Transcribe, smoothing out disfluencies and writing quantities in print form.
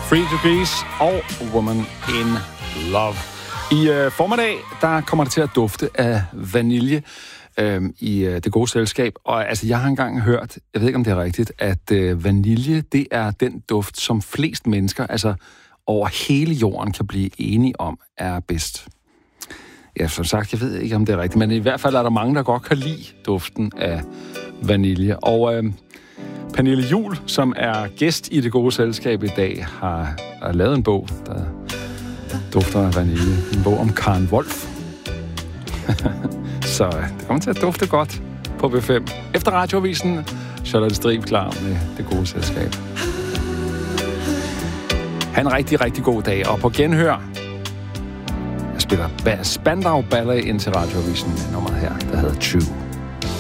Three Degrees og Woman in Love. I formiddag, der kommer det til at dufte af vanilje i det gode selskab. Og altså, jeg har engang hørt, jeg ved ikke, om det er rigtigt, at vanilje, det er den duft, som flest mennesker, altså over hele jorden, kan blive enige om, er bedst. Ja, som sagt, jeg ved ikke, om det er rigtigt, men i hvert fald er der mange, der godt kan lide duften af vanilje. Og Pernille Juhl, som er gæst i det gode selskab i dag, har lavet en bog, der dufter af vanilje. En bog om Karen Wolf. Så det kommer til at dufte godt på B5. Efter radioavisen, Charlotte Strib klar med det gode selskab. Ha' en rigtig, rigtig god dag. Og på genhør, jeg spiller Spandau Ballet ind til radioavisen med nummeret her, der hedder True.